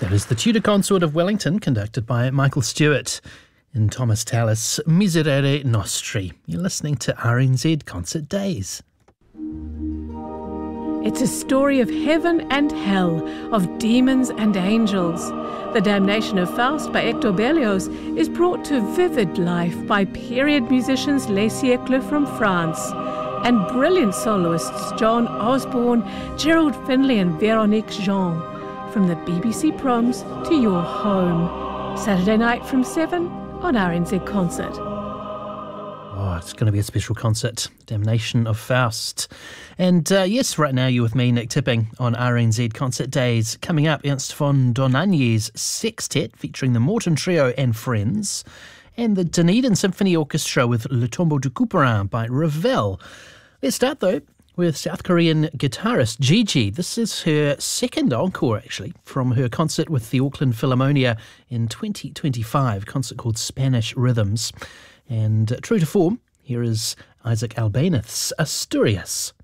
That is the Tudor Consort of Wellington, conducted by Michael Stewart in Thomas Tallis' Miserere Nostri. You're listening to RNZ Concert Days. It's a story of heaven and hell, of demons and angels. The Damnation of Faust by Hector Berlioz is brought to vivid life by period musicians Les Siècles from France and brilliant soloists John Osborne, Gerald Finley and Véronique Jean. From the BBC Proms to your home. Saturday night from 7 on RNZ Concert. Oh, it's going to be a special concert. Damnation of Faust. And yes, right now you're with me, Nick Tipping, on RNZ Concert Days. Coming up, Ernst von Donanier's Sextet, featuring the Morton Trio and Friends, and the Dunedin Symphony Orchestra with Le Tombeau du Couperin by Ravel. Let's start, though, with South Korean guitarist Gigi. This is her second encore, actually, from her concert with the Auckland Philharmonia in 2025, a concert called Spanish Rhythms. And true to form, here is Isaac Albéniz's Asturias.